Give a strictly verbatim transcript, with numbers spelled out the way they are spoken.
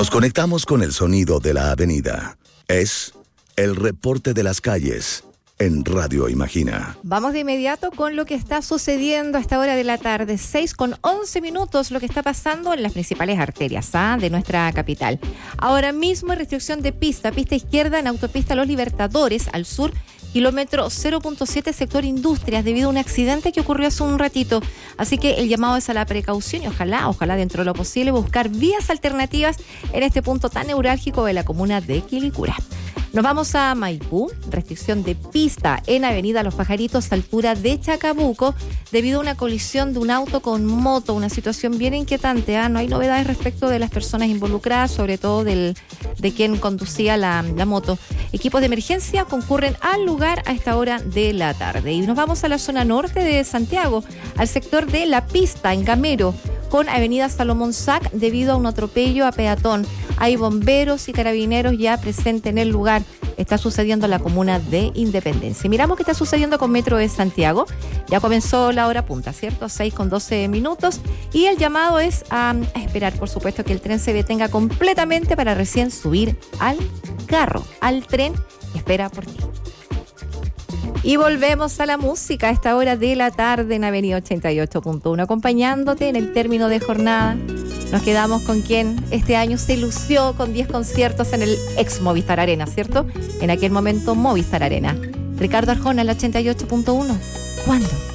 Nos conectamos con el sonido de la avenida. Es el reporte de las calles en Radio Imagina. Vamos de inmediato con lo que está sucediendo a esta hora de la tarde, seis con once minutos, lo que está pasando en las principales arterias ¿ah? de nuestra capital. Ahora mismo restricción de pista, pista izquierda en autopista Los Libertadores, al sur, kilómetro cero punto siete, sector Industrias, debido a un accidente que ocurrió hace un ratito. Así que el llamado es a la precaución y ojalá, ojalá dentro de lo posible, buscar vías alternativas en este punto tan neurálgico de la comuna de Quilicura. Nos vamos a Maipú, restricción de pista en Avenida Los Pajaritos, altura de Chacabuco, debido a una colisión de un auto con moto, una situación bien inquietante. ¿eh? No hay novedades respecto de las personas involucradas, sobre todo del, de quien conducía la, la moto. Equipos de emergencia concurren al lugar a esta hora de la tarde. Y nos vamos a la zona norte de Santiago, al sector de La Pista, en Gamero, con Avenida Salomón Sac, debido a un atropello a peatón. Hay bomberos y carabineros ya presentes en el lugar. Está sucediendo en la comuna de Independencia. Miramos qué está sucediendo con Metro de Santiago. Ya comenzó la hora punta, ¿cierto? seis con doce minutos. Y el llamado es a, a esperar, por supuesto, que el tren se detenga completamente para recién subir al carro, al tren que espera por ti. Y volvemos a la música a esta hora de la tarde en Avenida ochenta y ocho punto uno, acompañándote en el término de jornada. Nos quedamos con quien este año se lució con diez conciertos en el ex Movistar Arena, ¿cierto? En aquel momento Movistar Arena. Ricardo Arjona, el ochenta y ocho punto uno. ¿Cuándo?